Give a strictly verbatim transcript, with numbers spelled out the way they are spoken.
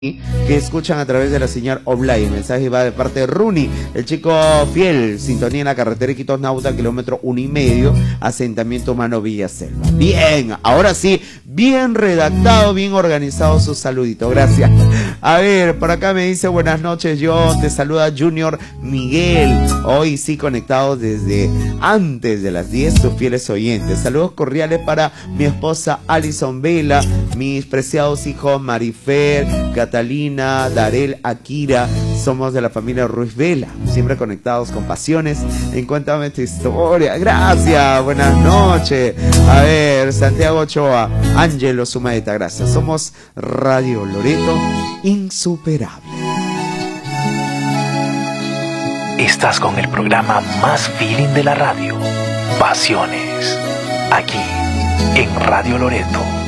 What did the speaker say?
que escuchan a través de la señal online. El mensaje va de parte de Runi, el chico fiel, sintonía en la carretera Iquitos Nauta, kilómetro uno y medio, asentamiento humano Villa Selva. Bien, ahora sí, bien redactado, bien organizado su saludito, gracias. A ver, por acá me dice buenas noches, yo te saluda Junior Miguel, hoy sí conectado desde antes de las diez, sus fieles oyentes. Saludos cordiales para mi esposa Alison Vela, mis preciados hijos Marifer, Catalina, Darel, Akira, somos de la familia Ruiz Vela, siempre conectados con pasiones en Cuéntame tu historia. Gracias, buenas noches. A ver, Santiago Ochoa, Ángelo Sumaeta, gracias. Somos Radio Loreto, insuperable. Estás con el programa más feeling de la radio, Pasiones, aquí en Radio Loreto.